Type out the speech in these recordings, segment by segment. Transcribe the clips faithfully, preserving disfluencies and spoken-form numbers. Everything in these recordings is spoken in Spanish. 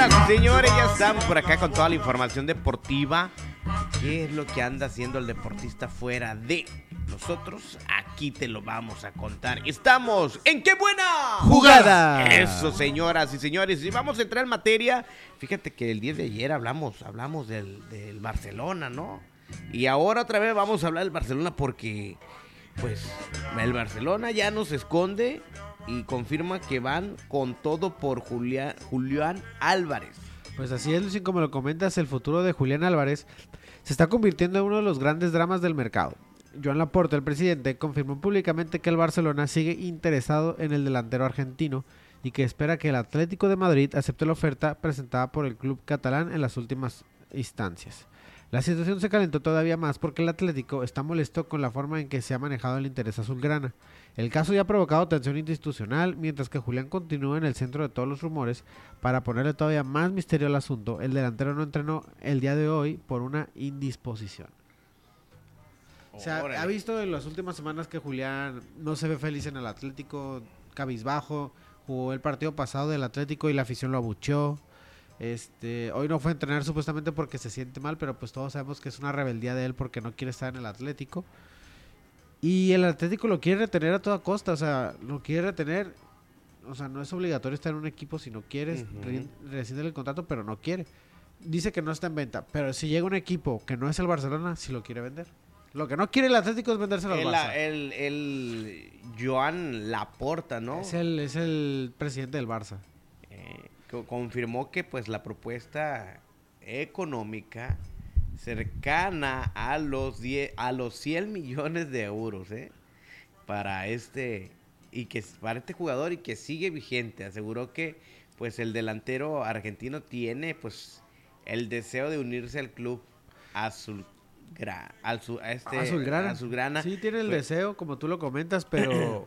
Señoras y señores, ya estamos por acá con toda la información deportiva. ¿Qué es lo que anda haciendo el deportista fuera de nosotros? Aquí te lo vamos a contar. Estamos en ¡Qué buena jugada! Eso, señoras y señores. Y vamos a entrar en materia. Fíjate que el día de ayer hablamos, hablamos del, del Barcelona, ¿no? Y ahora otra vez vamos a hablar del Barcelona porque, pues, el Barcelona ya nos esconde y confirma que van con todo por Julián, Julián Álvarez. Pues así es, Lucien, como lo comentas, el futuro de Julián Álvarez se está convirtiendo en uno de los grandes dramas del mercado. Joan Laporta, el presidente, confirmó públicamente que el Barcelona sigue interesado en el delantero argentino y que espera que el Atlético de Madrid acepte la oferta presentada por el club catalán en las últimas instancias. La situación se calentó todavía más porque el Atlético está molesto con la forma en que se ha manejado el interés azulgrana. El caso ya ha provocado tensión institucional, mientras que Julián continúa en el centro de todos los rumores. Para ponerle todavía más misterio al asunto, el delantero no entrenó el día de hoy por una indisposición. O sea, ha visto en las últimas semanas que Julián no se ve feliz en el Atlético, cabizbajo, jugó el partido pasado del Atlético y la afición lo abucheó. Este, hoy no fue a entrenar supuestamente porque se siente mal, pero pues todos sabemos que es una rebeldía de él porque no quiere estar en el Atlético. Y el Atlético lo quiere retener a toda costa, o sea, lo quiere retener. O sea, no es obligatorio estar en un equipo si no quieres, uh-huh. rescinde el contrato, pero no quiere. Dice que no está en venta, pero si llega un equipo que no es el Barcelona, sí lo quiere vender. Lo que no quiere el Atlético es vendérselo al Barça. El, el Joan Laporta, ¿no? Es el, es el presidente del Barça. Eh, confirmó que pues la propuesta económica cercana a los diez, a los cien millones de euros, ¿eh? Para este y que para este jugador y que sigue vigente. Aseguró que pues el delantero argentino tiene pues el deseo de unirse al club azul. Gra, al su, a este, Azulgrana. Azulgrana. Sí, tiene el pues, deseo, como tú lo comentas, pero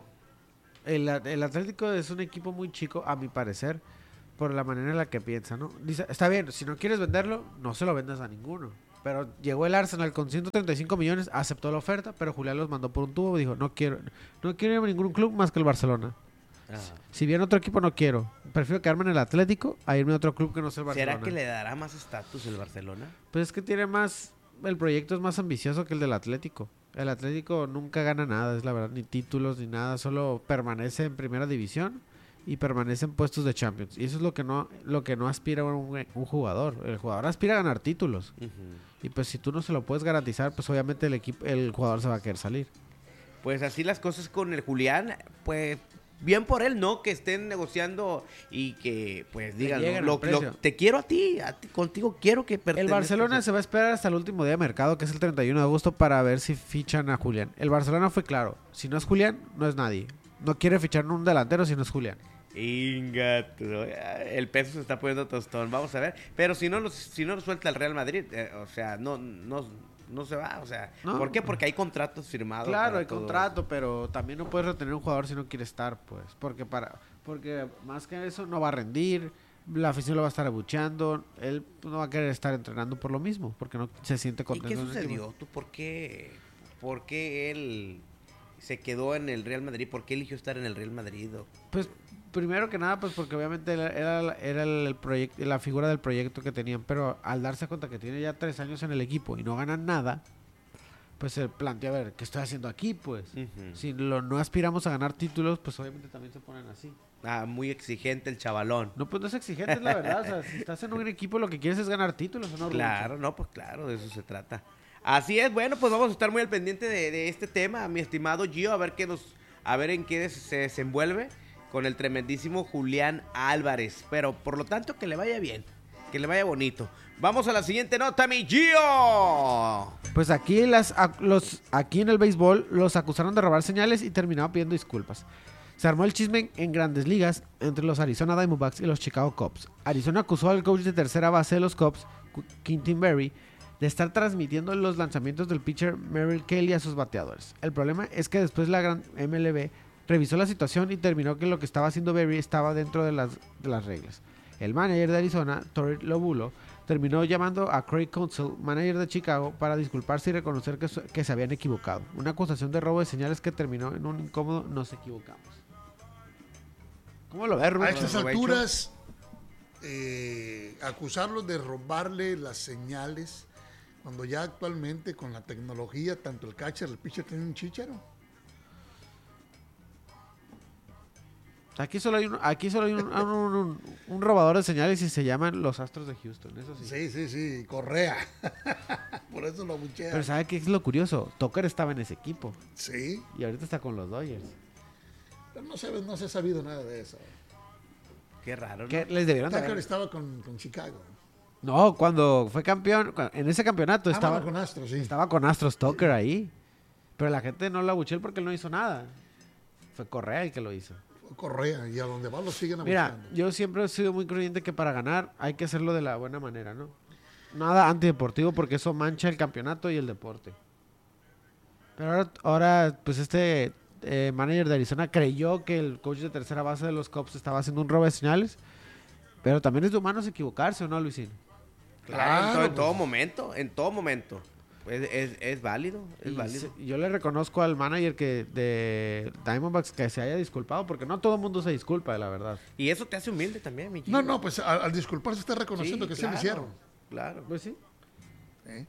el, el Atlético es un equipo muy chico, a mi parecer, por la manera en la que piensa, ¿no? Dice, está bien, si no quieres venderlo, no se lo vendas a ninguno. Pero llegó el Arsenal con ciento treinta y cinco millones, aceptó la oferta, pero Julián los mandó por un tubo y dijo, no quiero, no quiero ir a ningún club más que el Barcelona. Ah. Si viene otro equipo, no quiero. Prefiero quedarme en el Atlético a irme a otro club que no sea el Barcelona. ¿Será que le dará más estatus el Barcelona? Pues es que tiene más... El proyecto es más ambicioso que el del Atlético. El Atlético nunca gana nada, es la verdad, ni títulos ni nada, solo permanece en primera división y permanece en puestos de Champions. Y eso es lo que no lo que no aspira un, un jugador. El jugador aspira a ganar títulos. Uh-huh. Y pues si tú no se lo puedes garantizar, pues obviamente el equipo, el jugador se va a querer salir. Pues así las cosas con el Julián, pues bien por él, ¿no? Que estén negociando y que, pues, digan, lo, lo, te quiero a ti, a ti, contigo quiero que pertenezcas. El Barcelona se va a esperar hasta el último día de mercado, que es el treinta y uno de agosto, para ver si fichan a Julián. El Barcelona fue claro, si no es Julián, no es nadie. No quiere fichar un delantero si no es Julián. Ingato, el peso se está poniendo tostón, vamos a ver. Pero si no lo, si no lo suelta el Real Madrid, eh, o sea, no... no No se va, o sea, no. ¿Por qué? Porque hay contratos firmados. Claro, hay todo. Contrato, pero también no puedes retener un jugador si no quiere estar, pues, porque para, porque más que eso no va a rendir, la afición lo va a estar abucheando, él no va a querer estar entrenando por lo mismo, porque no se siente contento. ¿Y qué sucedió? ¿Tú por qué, por qué él se quedó en el Real Madrid? ¿Por qué eligió estar en el Real Madrid? Pues primero que nada, pues porque obviamente era, era, era el proyecto, la figura del proyecto que tenían, pero al darse cuenta que tiene ya tres años en el equipo y no ganan nada, pues se plantea, a ver, ¿qué estoy haciendo aquí? Pues, uh-huh. si lo, no aspiramos a ganar títulos, pues obviamente también se ponen así. Ah, muy exigente el chavalón. No, pues no es exigente, es la verdad, o sea, si estás en un equipo lo que quieres es ganar títulos, ¿o no? Claro, no, pues claro, de eso se trata. Así es, bueno, pues vamos a estar muy al pendiente de, de este tema, mi estimado Gio, a ver qué nos, a ver en qué se desenvuelve con el tremendísimo Julián Álvarez. Pero por lo tanto que le vaya bien, que le vaya bonito. Vamos a la siguiente nota, mi Gio. Pues aquí las a, los aquí en el béisbol los acusaron de robar señales y terminaron pidiendo disculpas. Se armó el chisme en Grandes Ligas entre los Arizona Diamondbacks y los Chicago Cubs. Arizona acusó al coach de tercera base de los Cubs, Quintin Berry, de estar transmitiendo los lanzamientos del pitcher Merrill Kelly a sus bateadores. El problema es que después la gran M L B revisó la situación y terminó que lo que estaba haciendo Berry estaba dentro de las, de las reglas. El manager de Arizona, Torey Lobulo, terminó llamando a Craig Counsell, manager de Chicago, para disculparse y reconocer que, que se habían equivocado. Una acusación de robo de señales que terminó en un incómodo "nos equivocamos". ¿Cómo lo ves, Rubén? A estas alturas, eh, acusarlos de robarle las señales, cuando ya actualmente con la tecnología, tanto el catcher, el pitcher tienen un chícharo. Aquí solo hay un, aquí solo hay un, un, un, un robador de señales y se llaman los Astros de Houston, eso sí. Sí, sí, sí, Correa. Por eso lo buchean. Pero ¿sabe qué es lo curioso? Tucker estaba en ese equipo. Sí. Y ahorita está con los Dodgers. Pero no se, no se ha sabido nada de eso. Qué raro, ¿no? ¿Qué les debieron de Tucker haber- estaba con, con Chicago. No, cuando fue campeón, en ese campeonato Ah, estaba, bueno, con Astros, sí. estaba con Astros Tucker ahí. Pero la gente no lo abucheó porque él no hizo nada. Fue Correa el que lo hizo. Fue Correa, y a donde va lo siguen Mira, abucheando. yo siempre he sido muy creyente que para ganar hay que hacerlo de la buena manera, ¿no? Nada antideportivo porque eso mancha el campeonato y el deporte. Pero ahora, ahora pues este eh, manager de Arizona creyó que el coach de tercera base de los Cubs estaba haciendo un robo de señales. Pero también es de humanos equivocarse, ¿o no, Luisín? Claro, en todo, en pues. todo momento, en todo momento. Es, es, es válido, es Y válido. se- yo le reconozco al manager que de Diamondbacks que se haya disculpado, porque no todo el mundo se disculpa, la verdad. Y eso te hace humilde también, mi No, Gio. no, pues al, al disculparse está reconociendo Sí, que sí claro, lo hicieron. Claro. Pues sí. ¿eh?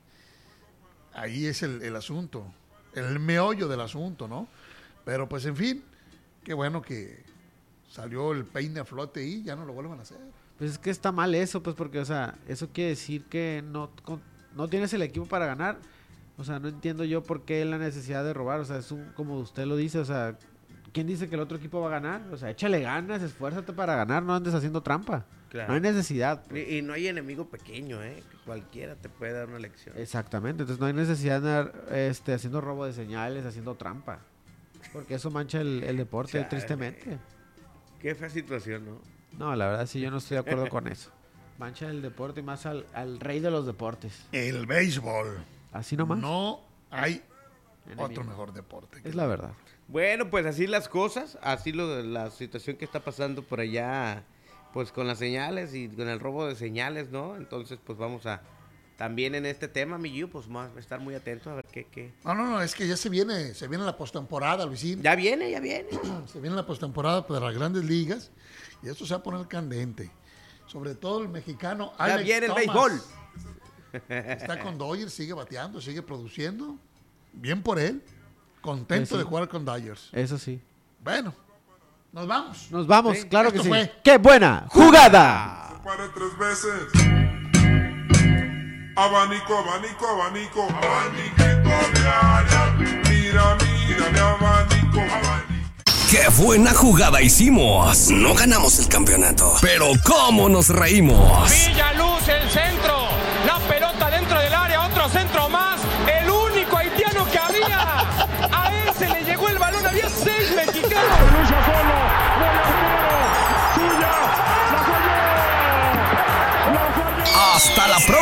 Ahí es el, el asunto, el meollo del asunto, ¿no? Pero pues en fin, qué bueno que salió el peine a flote y ya no lo vuelvan a hacer. Pues es que está mal eso, pues porque, o sea, eso quiere decir que no, con- no tienes el equipo para ganar. O sea, no entiendo yo por qué la necesidad de robar. O sea, es un, como usted lo dice, o sea, ¿quién dice que el otro equipo va a ganar? O sea, échale ganas, esfuérzate para ganar, no andes haciendo trampa. Claro. No hay necesidad. pues. Y, y no hay enemigo pequeño, ¿eh? Que cualquiera te puede dar una lección. Exactamente, entonces no hay necesidad de andar este, haciendo robo de señales, haciendo trampa. Porque eso mancha el, el deporte, Chale. tristemente. Qué fea situación, ¿no? No, la verdad sí, yo no estoy de acuerdo con eso. Mancha el deporte y más al, al rey de los deportes. El béisbol. Así nomás. No hay Enemigo. otro mejor deporte. que Es la verdad. Bueno, pues así las cosas, así lo, la situación que está pasando por allá, pues con las señales y con el robo de señales, ¿no? Entonces, pues vamos a, también en este tema, mi Gio, pues vamos a estar muy atentos a ver qué, qué. No, no, no, es que ya se viene, se viene la postemporada, Luisín. Ya viene, ya viene. Se viene la postemporada para las grandes ligas y esto se va a poner candente. Sobre todo el mexicano Ya Alex viene el Thomas. béisbol. Está con Dodgers, sigue bateando, sigue produciendo. Bien por él. Contento Pues sí. de jugar con Dodgers. Eso sí. Bueno, nos vamos. Nos vamos, Sí, claro que esto sí. fue. ¡Qué buena jugada! Pare tres veces. Abanico, abanico, abanico. Abaniquito de área. Mira, mira, mi abanico. Abanico. ¡Qué buena jugada hicimos! No ganamos el campeonato, pero ¿cómo nos reímos? Villaluz, el centro, la pelota dentro del área, otro centro más, el único haitiano que había. A ese le llegó el balón, había seis mexicanos. Lucha solo, no le arquero, suya, la falló, la falló. ¡Hasta la próxima!